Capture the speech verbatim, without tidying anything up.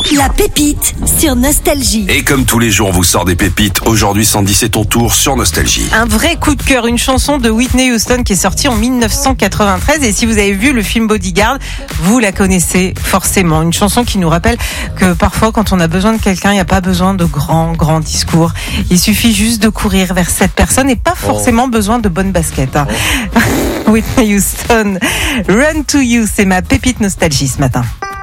La pépite sur Nostalgie. Et comme tous les jours, on vous sort des pépites. Aujourd'hui, Sandy, c'est ton tour sur Nostalgie. Un vrai coup de cœur, une chanson de Whitney Houston qui est sortie en dix-neuf cent quatre-vingt-treize. Et si vous avez vu le film Bodyguard, vous la connaissez forcément. Une chanson qui nous rappelle que parfois, quand on a besoin de quelqu'un, il n'y a pas besoin de grands, grands discours. Il suffit juste de courir vers cette personne et pas forcément besoin de bonnes baskets. Hein. Whitney Houston, Run to You, c'est ma pépite Nostalgie ce matin.